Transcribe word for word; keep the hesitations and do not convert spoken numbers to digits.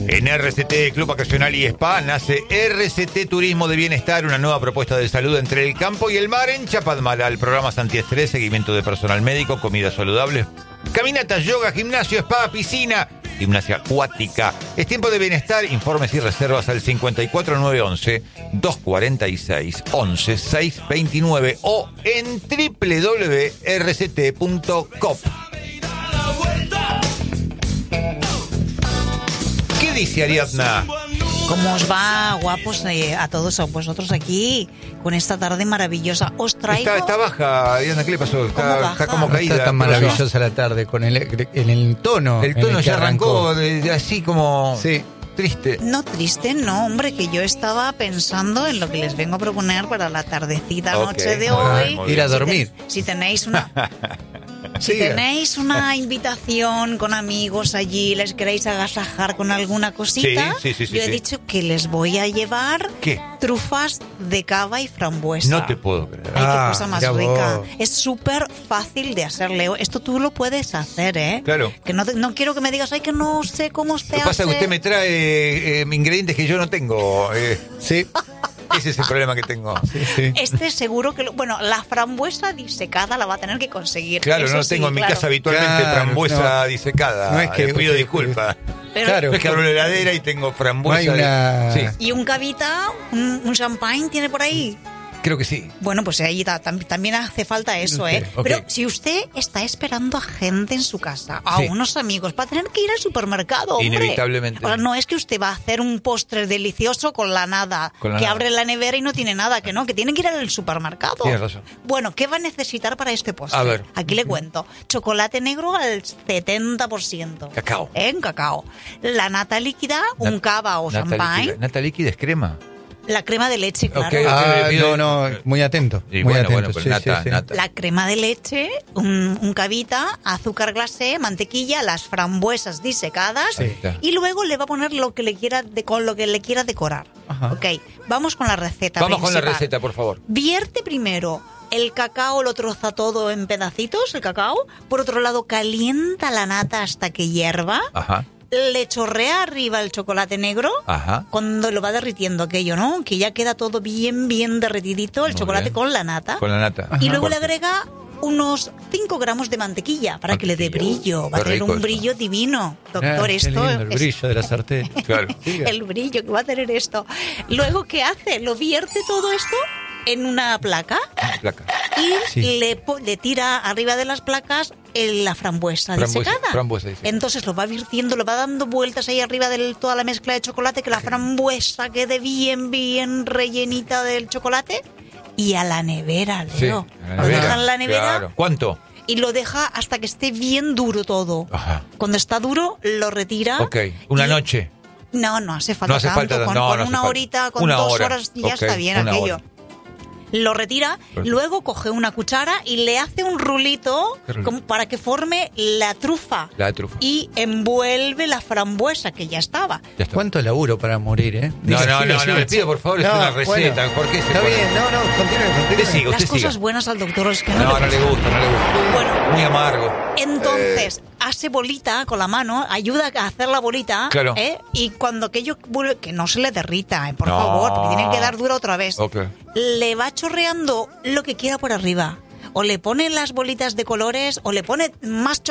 En R C T, Club Vacacional y Spa, nace R C T Turismo de Bienestar, una nueva propuesta de salud entre el campo y el mar en Chapadmalal. Programas antiestrés, seguimiento de personal médico, comida saludable, caminatas, yoga, gimnasio, spa, piscina, gimnasia acuática. Es tiempo de bienestar. Informes y reservas al cincuenta y cuatro nueve once, doscientos cuarenta y seis, once, seiscientos veintinueve o en doble u doble u doble u punto r c t punto com. ¿Qué dice Ariadna? ¿Cómo os va, guapos, eh, a todos vosotros aquí con esta tarde maravillosa? Os traigo... Está, está baja, Ariadna, ¿qué le pasó? Está, está como no caída. está tan maravillosa la tarde con el, en el tono. El tono el ya arrancó, arrancó de, de así como sí. triste. No triste, no, hombre, que yo estaba pensando en lo que les vengo a proponer para la tardecita Ok, noche de muy hoy. bien, muy Ir a Si te- dormir. Si tenéis una... Si Siga. tenéis una invitación con amigos allí, les queréis agasajar con alguna cosita, Sí, sí, sí, sí, yo he sí. dicho que les voy a llevar ¿Qué? trufas de cava y frambuesa. No te puedo creer. Ay, Ah, qué cosa más mira rica. vos. Es súper fácil de hacer, Leo. Esto tú lo puedes hacer, ¿eh? Claro. Que no, te- no quiero que me digas, ay, que no sé cómo se Lo que pasa hace. es que usted me trae eh, ingredientes que yo no tengo. eh, Sí, ese es el problema que tengo. sí, sí. Este seguro que... Lo, bueno, la frambuesa disecada la va a tener que conseguir. Claro, Eso no sí, tengo en mi claro. casa habitualmente Claro, frambuesa no. disecada. No es que Le pido usted- disculpas. Pero- Claro. No es que abro la heladera y tengo No frambuesa. hay una... Sí, ¿Y un cavita? ¿Un, un champagne tiene por ahí? creo que sí. Bueno, pues ahí ta- tam- también hace falta eso, ¿eh? Ok. Pero si usted está esperando a gente en su casa, a Sí. unos amigos, va a tener que ir al supermercado, hombre. Inevitablemente. O sea, no es que usted va a hacer un postre delicioso con la nada, Con la que nada. abre la nevera y no tiene nada, que no, que tiene que ir al supermercado. Tienes razón. Bueno, ¿qué va a necesitar para este postre? A ver. Aquí le cuento. Chocolate negro al setenta por ciento. Cacao. ¿Eh? En cacao. La nata líquida, un Nat- cava o nata champagne. líquida. Nata líquida es crema. La crema de leche, claro. Ok. Ah, le pido- no, no, muy atento. Y muy bueno, atento. bueno, pues sí, nata, sí, sí. nata. La crema de leche, un, un cavita, azúcar glacé, mantequilla, las frambuesas disecadas Ahí está. y luego le va a poner lo que le quiera de, con lo que le quiera decorar. Ajá. Ok, vamos con la receta. Vamos con la principal. receta, por favor. Vierte primero el cacao, lo troza todo en pedacitos, el cacao. Por otro lado, calienta la nata hasta que hierva. Ajá, Le chorrea arriba el chocolate negro. ajá. Cuando lo va derritiendo aquello, ¿no? Que ya queda todo bien, bien derretidito, el Muy chocolate bien. con la nata. Con la nata. Y luego le Corte. agrega unos cinco gramos de mantequilla para que le dé Mantequilla. brillo. Va a Qué tener rico un esto. brillo divino. Ah, Doctor, qué esto lindo, el es brillo de la sartén. Claro. el brillo que va a tener esto. Luego, ¿qué hace? Lo vierte todo esto en una placa Placa. y Sí. le, po- le tira arriba de las placas el- la frambuesa, Frambuesa, disecada. frambuesa disecada. Entonces lo va virtiendo, lo va dando vueltas ahí arriba de toda la mezcla de chocolate, que la frambuesa quede bien, bien rellenita del chocolate. Y a la nevera, Sí, Leo. a la Lo nevera. deja en la nevera Claro. ¿Cuánto? y lo deja hasta que esté bien duro todo. Ajá. Cuando está duro, lo retira. Ok, una y- noche. No, no hace falta No hace tanto. falta- con no, con no hace una falta. horita, con Una dos hora. horas ya Ok, está bien una aquello. hora. Lo retira, Perfecto. luego coge una cuchara y le hace un rulito ¿Qué rulito? como para que forme la trufa. La trufa. Y envuelve la frambuesa que ya estaba. Ya está. ¿Cuánto laburo para morir, eh? No, Diga, no, siga, no, siga. no, le pido por favor, es No, una receta. bueno, ¿Por qué se Está pone? bien, no, no, continúe, Usted continúe. siga, Las usted cosas siga. buenas al doctor es que no, No, no le gusta, no le gusta. Bueno. Muy amargo. Entonces, hace bolita con la mano, ayuda a hacer la bolita. Claro. ¿eh? Y cuando aquello vuelve, que no se le derrita, ¿eh? Por No. favor, porque tiene que quedar dura otra vez. Ok. Le va chorreando lo que quiera por arriba. O le pone las bolitas de colores, o le pone más